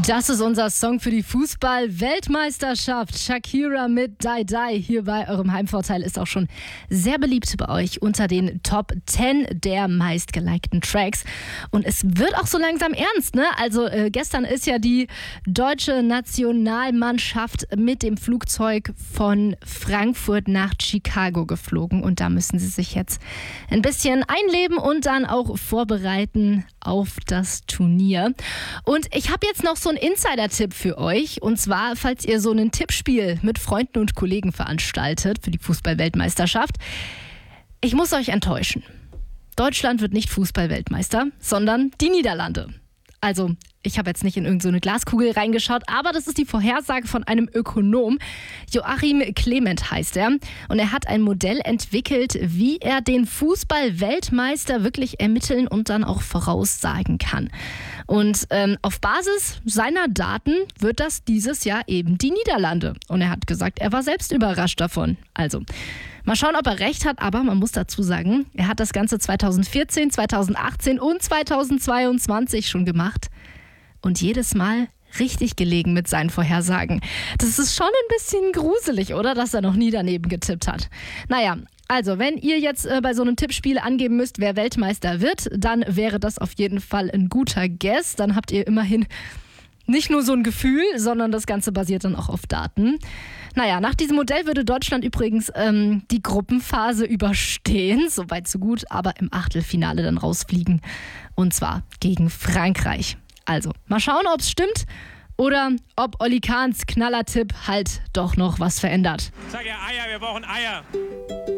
Das ist unser Song für die Fußball-Weltmeisterschaft. Shakira mit Die Die hier bei eurem Heimvorteil ist auch schon sehr beliebt bei euch unter den Top 10 der meistgelikten Tracks. Und es wird auch so langsam ernst, ne? Also gestern ist ja die deutsche Nationalmannschaft mit dem Flugzeug von Frankfurt nach Chicago geflogen. Und da müssen sie sich jetzt ein bisschen einleben und dann auch vorbereiten auf das Turnier. Und ich habe jetzt noch so einen Insider-Tipp für euch. Und zwar, falls ihr so ein Tippspiel mit Freunden und Kollegen veranstaltet für die Fußball-Weltmeisterschaft. Ich muss euch enttäuschen. Deutschland wird nicht Fußball-Weltmeister, sondern die Niederlande. Also, ich habe jetzt nicht in irgendeine Glaskugel reingeschaut, aber das ist die Vorhersage von einem Ökonom. Joachim Clement heißt er. Und er hat ein Modell entwickelt, wie er den Fußball-Weltmeister wirklich ermitteln und dann auch voraussagen kann. Und auf Basis seiner Daten wird das dieses Jahr eben die Niederlande. Und er hat gesagt, er war selbst überrascht davon. Also, mal schauen, ob er recht hat, aber man muss dazu sagen, er hat das Ganze 2014, 2018 und 2022 schon gemacht. Und jedes Mal richtig gelegen mit seinen Vorhersagen. Das ist schon ein bisschen gruselig, oder? Dass er noch nie daneben getippt hat. Naja, also wenn ihr jetzt bei so einem Tippspiel angeben müsst, wer Weltmeister wird, dann wäre das auf jeden Fall ein guter Guess. Dann habt ihr immerhin nicht nur so ein Gefühl, sondern das Ganze basiert dann auch auf Daten. Naja, nach diesem Modell würde Deutschland übrigens die Gruppenphase überstehen. Soweit so gut, aber im Achtelfinale dann rausfliegen. Und zwar gegen Frankreich. Also, mal schauen, ob es stimmt oder ob Olli Kahns Knallertipp halt doch noch was verändert. Sag ja Eier, wir brauchen Eier.